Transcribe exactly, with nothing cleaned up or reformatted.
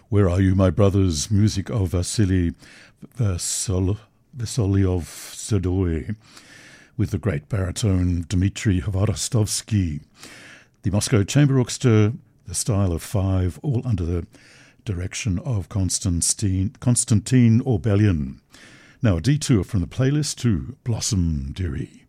Where Are You, My Brothers? Music of Vasily Vasol- Vasolyov-Zadoy, with the great baritone Dmitry Hvorostovsky. The Moscow Chamber Orchestra, the Style of Five, all under the direction of Konstantin, Konstantin Orbelian. Now a detour from the playlist to Blossom Dearie.